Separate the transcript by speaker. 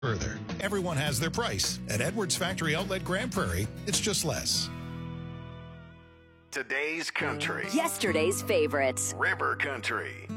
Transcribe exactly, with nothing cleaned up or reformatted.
Speaker 1: Further, everyone has their price. At Edwards Factory Outlet Grand Prairie, it's just less.
Speaker 2: Today's country.
Speaker 3: Yesterday's favorites.
Speaker 2: River Country.